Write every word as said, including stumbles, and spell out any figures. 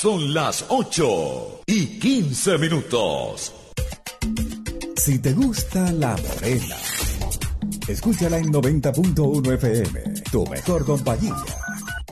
Son las ocho y quince minutos. Si te gusta La Morena, escúchala en noventa punto uno F M, tu mejor compañía.